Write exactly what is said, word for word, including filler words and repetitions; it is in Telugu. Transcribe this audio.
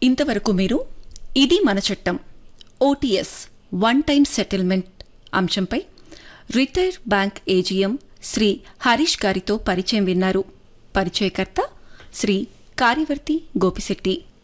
ఇంతవరకు మీరు ఇది మన చట్టం ఓటీఎస్ వన్ టైం సెటిల్మెంట్ అంశంపై retire bank AGM Shri Harish గారితో పరిచయం విన్నారు. పరిచయకర్త శ్రీ కార్యవర్తి గోపిశెట్టి.